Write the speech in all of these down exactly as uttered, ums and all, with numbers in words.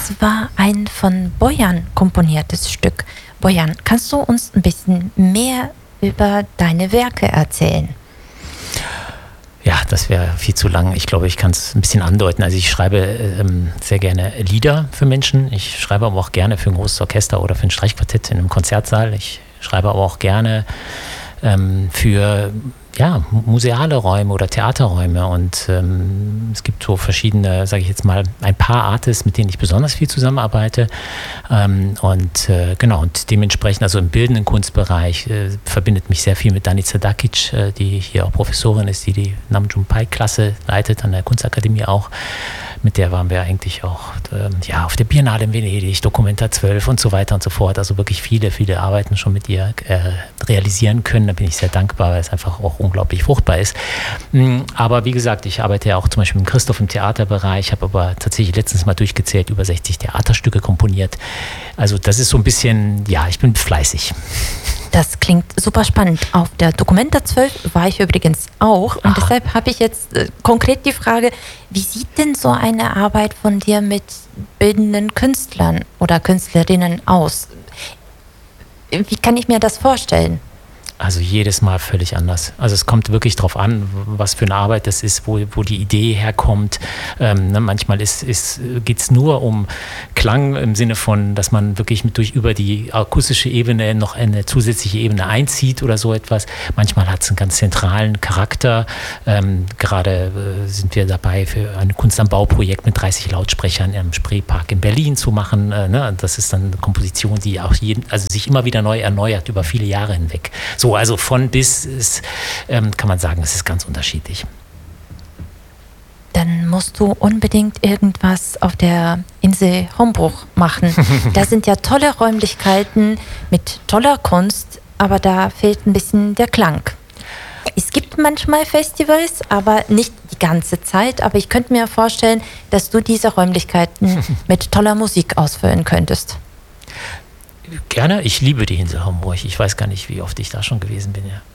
das war ein von Bojan komponiertes Stück. Bojan, kannst du uns ein bisschen mehr über deine Werke erzählen? Ja, das wäre viel zu lang. Ich glaube, ich kann es ein bisschen andeuten. Also ich schreibe ähm, sehr gerne Lieder für Menschen. Ich schreibe aber auch gerne für ein großes Orchester oder für ein Streichquartett in einem Konzertsaal. Ich schreibe aber auch gerne ähm, für ja, museale Räume oder Theaterräume. Und ähm, es gibt so verschiedene, sage ich jetzt mal, ein paar Artists, mit denen ich besonders viel zusammenarbeite. Ähm, und äh, genau, und dementsprechend, also im bildenden Kunstbereich, äh, verbindet mich sehr viel mit Danica Dakic, äh, die hier auch Professorin ist, die die Nam June Paik-Klasse leitet, an der Kunstakademie auch. Mit der waren wir eigentlich auch ähm, ja, auf der Biennale in Venedig, Documenta zwölf und so weiter und so fort. Also wirklich viele, viele Arbeiten schon mit ihr äh, realisieren können. Da bin ich sehr dankbar, weil es einfach auch unglaublich fruchtbar ist. Aber wie gesagt, ich arbeite ja auch zum Beispiel mit Christoph im Theaterbereich, habe aber tatsächlich letztens mal durchgezählt, über sechzig Theaterstücke komponiert. Also das ist so ein bisschen, ja, ich bin fleißig. Das klingt super spannend. Auf der Documenta zwölf war ich übrigens auch. Und Aha. deshalb habe ich jetzt äh, konkret die Frage, wie sieht denn so eine Arbeit von dir mit bildenden Künstlern oder Künstlerinnen aus? Wie kann ich mir das vorstellen? Also jedes Mal völlig anders. Also es kommt wirklich drauf an, was für eine Arbeit das ist, wo, wo die Idee herkommt. Ähm, ne, manchmal ist, ist, geht es nur um Klang im Sinne von, dass man wirklich mit durch über die akustische Ebene noch eine zusätzliche Ebene einzieht oder so etwas. Manchmal hat es einen ganz zentralen Charakter. Ähm, gerade äh, sind wir dabei, für ein Kunst am Bau-Projekt mit dreißig Lautsprechern im Spreepark in Berlin zu machen. Äh, ne? Das ist dann eine Komposition, die auch jeden, also sich immer wieder neu erneuert über viele Jahre hinweg. So, also von bis ist, ähm, kann man sagen, es ist ganz unterschiedlich. Dann musst du unbedingt irgendwas auf der Insel Hombruch machen. Da sind ja tolle Räumlichkeiten mit toller Kunst, aber da fehlt ein bisschen der Klang. Es gibt manchmal Festivals, aber nicht die ganze Zeit. Aber ich könnte mir vorstellen, dass du diese Räumlichkeiten mit toller Musik ausfüllen könntest. Gerne, ich liebe die Insel Homburg. Ich weiß gar nicht, wie oft ich da schon gewesen bin. Ja,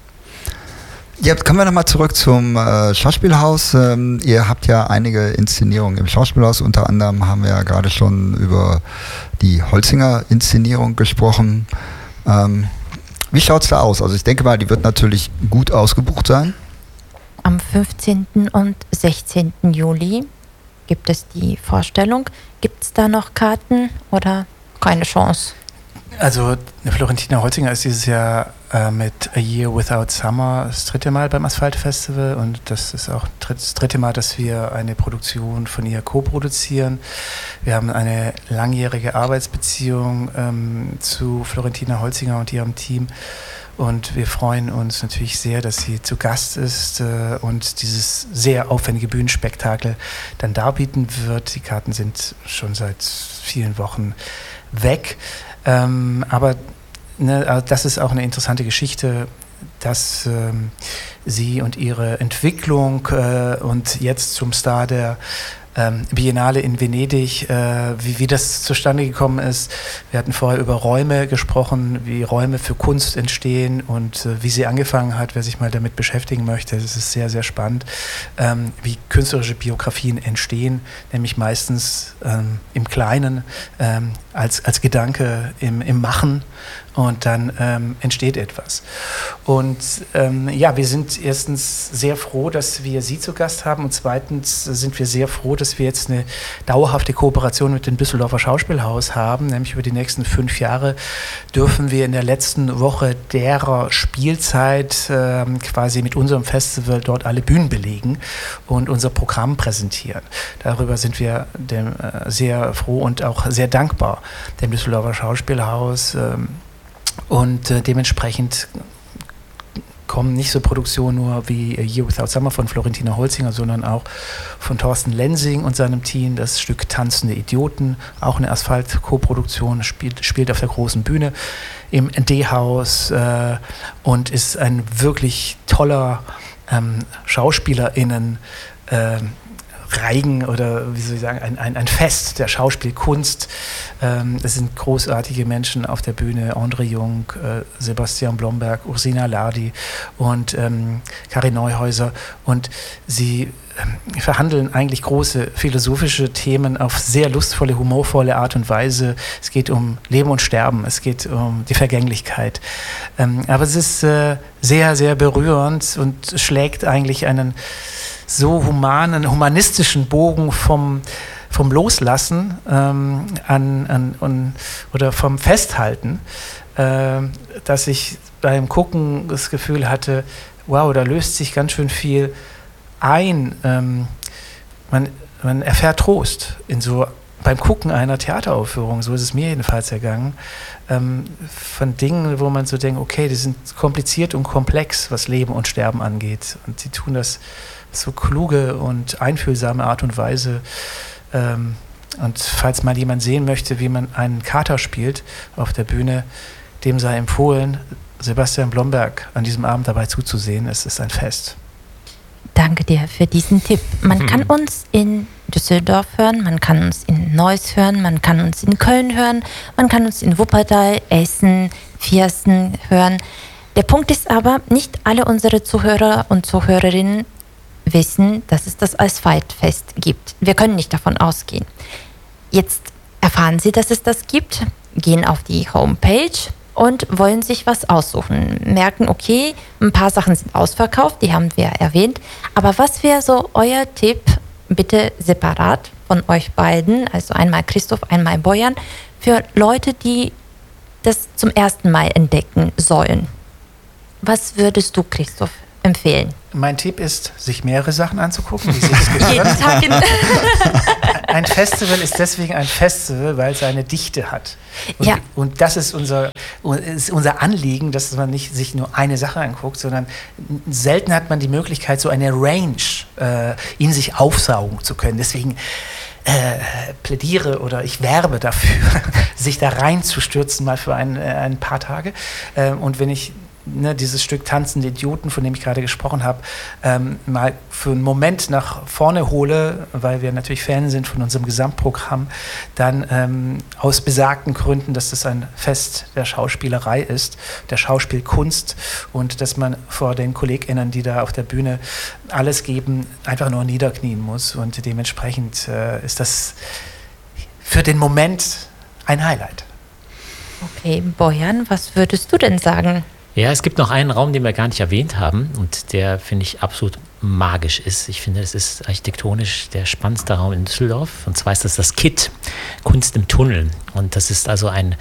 ja kommen wir nochmal zurück zum äh, Schauspielhaus. Ähm, ihr habt ja einige Inszenierungen im Schauspielhaus. Unter anderem haben wir ja gerade schon über die Holzinger-Inszenierung gesprochen. Ähm, wie schaut es da aus? Also ich denke mal, die wird natürlich gut ausgebucht sein. Am fünfzehnten und sechzehnten Juli gibt es die Vorstellung. Gibt es da noch Karten oder keine Chance? Also Florentina Holzinger ist dieses Jahr äh, mit A Year Without Summer das dritte Mal beim Asphalt Festival und das ist auch das dritte Mal, dass wir eine Produktion von ihr co-produzieren. Wir haben eine langjährige Arbeitsbeziehung ähm, zu Florentina Holzinger und ihrem Team und wir freuen uns natürlich sehr, dass sie zu Gast ist äh, und dieses sehr aufwendige Bühnenspektakel dann darbieten wird. Die Karten sind schon seit vielen Wochen weg. Ähm, aber ne, das ist auch eine interessante Geschichte, dass ähm, sie und ihre Entwicklung äh, und jetzt zum Star der ähm, Biennale in Venedig, äh, wie, wie das zustande gekommen ist. Wir hatten vorher über Räume gesprochen, wie Räume für Kunst entstehen und äh, wie sie angefangen hat, wer sich mal damit beschäftigen möchte. Das ist sehr, sehr spannend, ähm, wie künstlerische Biografien entstehen, nämlich meistens ähm, im Kleinen, ähm, als, als Gedanke im, im Machen. Und dann ähm, entsteht etwas. Und ähm, ja, wir sind erstens sehr froh, dass wir Sie zu Gast haben und zweitens sind wir sehr froh, dass wir jetzt eine dauerhafte Kooperation mit dem Düsseldorfer Schauspielhaus haben, nämlich über die nächsten fünf Jahre dürfen wir in der letzten Woche derer Spielzeit äh, quasi mit unserem Festival dort alle Bühnen belegen und unser Programm präsentieren. Darüber sind wir dem, äh, sehr froh und auch sehr dankbar dem Düsseldorfer Schauspielhaus. Ähm, Und äh, dementsprechend kommen nicht so Produktionen nur wie A Year Without Summer von Florentina Holzinger, sondern auch von Thorsten Lensing und seinem Team. Das Stück Tanzende Idioten, auch eine Asphalt-Koproduktion, spielt, spielt auf der großen Bühne im D-Haus äh, und ist ein wirklich toller ähm, SchauspielerInnen- äh, Reigen oder wie soll ich sagen, ein, ein, ein Fest der Schauspielkunst. Ähm, es sind großartige Menschen auf der Bühne, André Jung, äh, Sebastian Blomberg, Ursina Lardi und ähm, Karin Neuhäuser, und sie ähm, verhandeln eigentlich große philosophische Themen auf sehr lustvolle, humorvolle Art und Weise. Es geht um Leben und Sterben, es geht um die Vergänglichkeit. Ähm, aber es ist äh, sehr, sehr berührend und schlägt eigentlich einen so humanen, humanistischen Bogen vom, vom Loslassen ähm, an, an, an, oder vom Festhalten, äh, dass ich beim Gucken das Gefühl hatte, wow, da löst sich ganz schön viel ein. Ähm, man, man erfährt Trost in so, beim Gucken einer Theateraufführung, so ist es mir jedenfalls ergangen, ähm, von Dingen, wo man so denkt, okay, die sind kompliziert und komplex, was Leben und Sterben angeht. Und sie tun das so kluge und einfühlsame Art und Weise. Ähm, und falls mal jemand sehen möchte, wie man einen Kater spielt auf der Bühne, dem sei empfohlen, Sebastian Blomberg an diesem Abend dabei zuzusehen. Es ist ein Fest. Danke dir für diesen Tipp. Man kann uns in Düsseldorf hören, man kann uns in Neuss hören, man kann uns in Köln hören, man kann uns in Wuppertal, Essen, Viersen hören. Der Punkt ist aber, nicht alle unsere Zuhörer und Zuhörerinnen wissen, dass es das Asphalt-Fest gibt. Wir können nicht davon ausgehen. Jetzt erfahren Sie, dass es das gibt, gehen auf die Homepage und wollen sich was aussuchen. Merken, okay, ein paar Sachen sind ausverkauft, die haben wir erwähnt. Aber was wäre so euer Tipp, bitte separat von euch beiden, also einmal Christoph, einmal Bojan, für Leute, die das zum ersten Mal entdecken sollen? Was würdest du, Christoph, empfehlen? Mein Tipp ist, sich mehrere Sachen anzugucken, wie sich das gehört. Jeden Tag in Ein Festival ist deswegen ein Festival, weil es eine Dichte hat. Und, ja. und das ist unser, ist unser Anliegen, dass man nicht sich nur eine Sache anguckt, sondern selten hat man die Möglichkeit, so eine Range äh, in sich aufsaugen zu können. Deswegen äh, plädiere oder ich werbe dafür, sich da reinzustürzen, mal für ein, äh, ein paar Tage. Äh, und wenn ich Ne, dieses Stück Tanzende Idioten, von dem ich gerade gesprochen habe, ähm, mal für einen Moment nach vorne hole, weil wir natürlich Fan sind von unserem Gesamtprogramm, dann ähm, aus besagten Gründen, dass das ein Fest der Schauspielerei ist, der Schauspielkunst, und dass man vor den KollegInnen, die da auf der Bühne alles geben, einfach nur niederknien muss, und dementsprechend äh, ist das für den Moment ein Highlight. Okay, Bojan, was würdest du denn sagen? Ja, es gibt noch einen Raum, den wir gar nicht erwähnt haben und der, finde ich, absolut magisch ist. Ich finde, es ist architektonisch der spannendste Raum in Düsseldorf, und zwar ist das das K I T, Kunst im Tunnel. Und das ist also ein,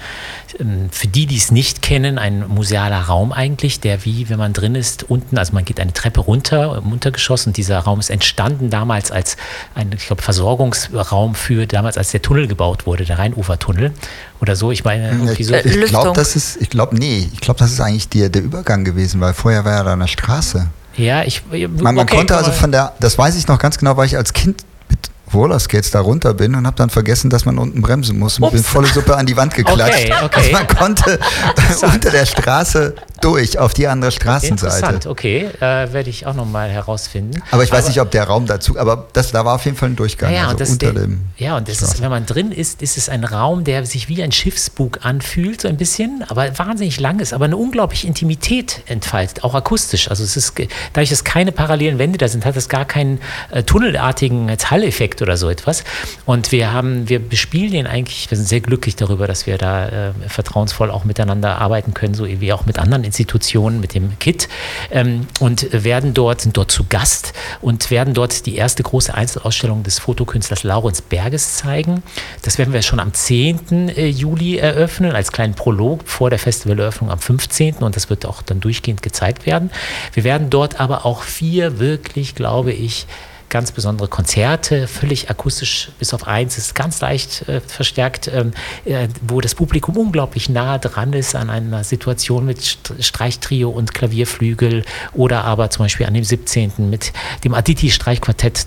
für die, die es nicht kennen, ein musealer Raum eigentlich, der wie, wenn man drin ist, unten, also man geht eine Treppe runter im Untergeschoss, und dieser Raum ist entstanden damals als ein, ich glaube, Versorgungsraum für damals, als der Tunnel gebaut wurde, der Rheinufertunnel oder so. Ich meine, irgendwie so. Ich glaube, das ist, ich glaube, nee, ich glaube, das ist eigentlich die, der Übergang gewesen, weil vorher war ja da eine Straße. Ja, ich. Man, man okay, konnte also von der, das weiß ich noch ganz genau, weil ich als Kind mit Rollerskates da runter bin und habe dann vergessen, dass man unten bremsen muss, und Ups. bin volle Suppe an die Wand geklatscht. Okay, okay. Also man konnte unter der Straße durch auf die andere Straßenseite. Interessant, okay, äh, werde ich auch nochmal herausfinden. Aber ich weiß aber, nicht, ob der Raum dazu, aber das, da war auf jeden Fall ein Durchgang, ja, also und das, unter der, dem. Ja, und das ist, wenn man drin ist, ist es ein Raum, der sich wie ein Schiffsbug anfühlt, so ein bisschen, aber wahnsinnig lang ist, aber eine unglaubliche Intimität entfaltet, auch akustisch. Also es ist, dadurch, dass keine parallelen Wände da sind, hat es gar keinen äh, tunnelartigen Halleffekt oder so etwas. Und wir haben, wir bespielen ihn eigentlich, wir sind sehr glücklich darüber, dass wir da äh, vertrauensvoll auch miteinander arbeiten können, so wie auch mit anderen Institutionen, mit dem K I T, ähm, und werden dort, sind dort zu Gast und werden dort die erste große Einzelausstellung des Fotokünstlers Laurenz Berges zeigen. Das werden wir schon am zehnten Juli eröffnen, als kleinen Prolog vor der Festivaleröffnung am fünfzehnten und das wird auch dann durchgehend gezeigt werden. Wir werden dort aber auch vier wirklich, glaube ich, ganz besondere Konzerte, völlig akustisch bis auf eins, ist ganz leicht äh, verstärkt, ähm, äh, wo das Publikum unglaublich nah dran ist an einer Situation mit St- Streichtrio und Klavierflügel, oder aber zum Beispiel an dem siebzehnten mit dem Aditi-Streichquartett, das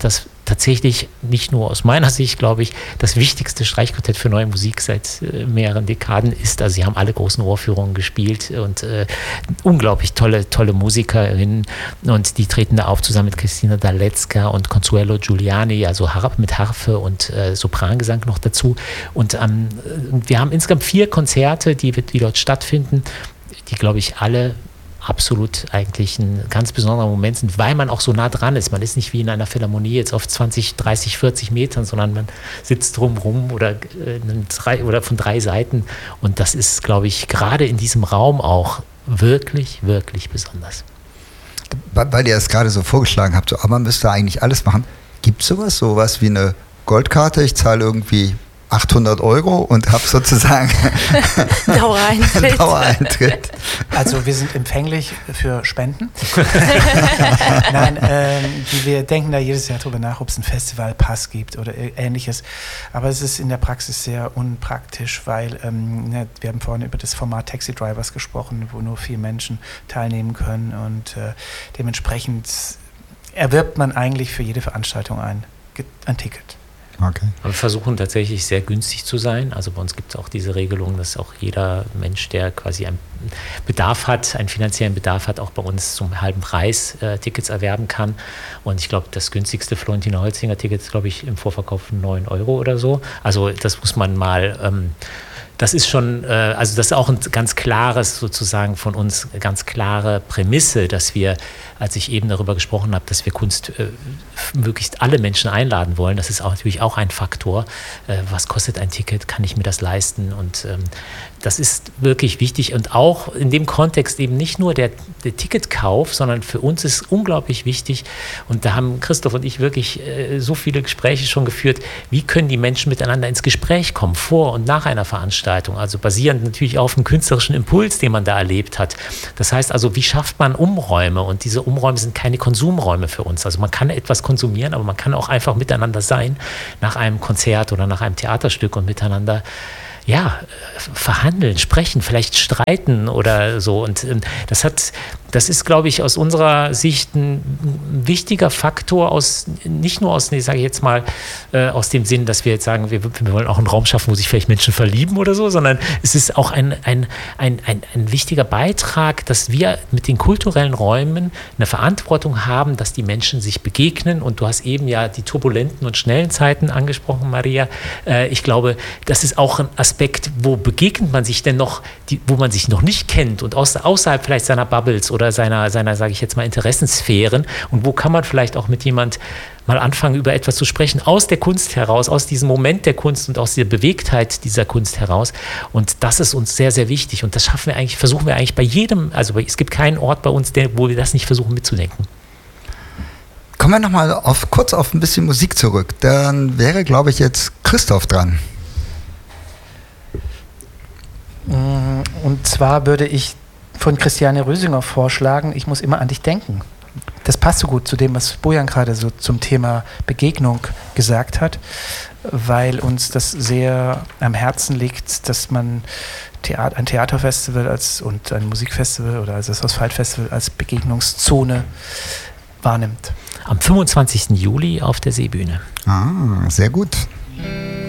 tatsächlich nicht nur aus meiner Sicht, glaube ich, das wichtigste Streichquartett für neue Musik seit äh, mehreren Dekaden ist. Also sie haben alle großen Uraufführungen gespielt und äh, unglaublich tolle, tolle Musikerinnen und die treten da auf zusammen mit Christina Daletzka und Consuelo Giuliani, also Harp mit Harfe und äh, Soprangesang noch dazu. Und ähm, wir haben insgesamt vier Konzerte, die, die dort stattfinden, die, glaube ich, alle absolut eigentlich ein ganz besonderer Moment sind, weil man auch so nah dran ist. Man ist nicht wie in einer Philharmonie jetzt auf zwanzig, dreißig, vierzig Metern, sondern man sitzt drumherum oder, äh, drei, oder von drei Seiten. Und das ist, glaube ich, gerade in diesem Raum auch wirklich, wirklich besonders. Weil ihr es gerade so vorgeschlagen habt, so, aber man müsste eigentlich alles machen. Gibt es sowas, sowas wie eine Goldkarte? Ich zahle irgendwie achthundert Euro und habe sozusagen Dauereintritt. Dauereintritt. Also wir sind empfänglich für Spenden. Nein, ähm, wir denken da jedes Jahr drüber nach, ob es einen Festivalpass gibt oder ähnliches. Aber es ist in der Praxis sehr unpraktisch, weil ähm, ne, wir haben vorhin über das Format Taxi Drivers gesprochen, wo nur vier Menschen teilnehmen können und äh, dementsprechend erwirbt man eigentlich für jede Veranstaltung ein, ein Ticket. Okay. Wir versuchen tatsächlich sehr günstig zu sein. Also bei uns gibt es auch diese Regelung, dass auch jeder Mensch, der quasi einen Bedarf hat, einen finanziellen Bedarf hat, auch bei uns zum halben Preis äh, Tickets erwerben kann. Und ich glaube, das günstigste Florentina Holzinger Ticket ist, glaube ich, im Vorverkauf neun Euro oder so. Also das muss man mal... Ähm, Das ist schon, äh, also das ist auch ein ganz klares, sozusagen von uns, ganz klare Prämisse, dass wir, als ich eben darüber gesprochen habe, dass wir Kunst äh, möglichst alle Menschen einladen wollen, das ist auch natürlich auch ein Faktor. Äh, was kostet ein Ticket? Kann ich mir das leisten? Und ähm, das ist wirklich wichtig und auch in dem Kontext eben nicht nur der, der Ticketkauf, sondern für uns ist unglaublich wichtig und da haben Christoph und ich wirklich äh, so viele Gespräche schon geführt, wie können die Menschen miteinander ins Gespräch kommen, vor und nach einer Veranstaltung, also basierend natürlich auf dem künstlerischen Impuls, den man da erlebt hat. Das heißt also, wie schafft man Umräume und diese Umräume sind keine Konsumräume für uns, also man kann etwas konsumieren, aber man kann auch einfach miteinander sein, nach einem Konzert oder nach einem Theaterstück und miteinander ja, verhandeln, sprechen, vielleicht streiten oder so. Und ähm, das hat, das ist, glaube ich, aus unserer Sicht ein wichtiger Faktor, aus, nicht nur aus, nee, sage ich jetzt mal, äh, aus dem Sinn, dass wir jetzt sagen, wir, wir wollen auch einen Raum schaffen, wo sich vielleicht Menschen verlieben oder so, sondern es ist auch ein, ein, ein, ein, ein wichtiger Beitrag, dass wir mit den kulturellen Räumen eine Verantwortung haben, dass die Menschen sich begegnen. Und du hast eben ja die turbulenten und schnellen Zeiten angesprochen, Maria. Äh, ich glaube, das ist auch ein Aspekt, wo begegnet man sich denn noch, die, wo man sich noch nicht kennt und aus, außerhalb vielleicht seiner Bubbles oder seiner, seiner, sage ich jetzt mal, Interessensphären und wo kann man vielleicht auch mit jemand mal anfangen, über etwas zu sprechen, aus der Kunst heraus, aus diesem Moment der Kunst und aus der Bewegtheit dieser Kunst heraus. Und das ist uns sehr, sehr wichtig. Und das schaffen wir eigentlich, versuchen wir eigentlich bei jedem, also es gibt keinen Ort bei uns, der, wo wir das nicht versuchen mitzudenken. Kommen wir nochmal auf, kurz auf ein bisschen Musik zurück. Dann wäre, glaube ich, jetzt Christoph dran. Und zwar würde ich von Christiane Rösinger vorschlagen, ich muss immer an dich denken. Das passt so gut zu dem, was Bojan gerade so zum Thema Begegnung gesagt hat, weil uns das sehr am Herzen liegt, dass man Theater, ein Theaterfestival als, und ein Musikfestival oder also das Asphaltfestival als Begegnungszone wahrnimmt. Am fünfundzwanzigsten Juli auf der Seebühne. Ah, sehr gut.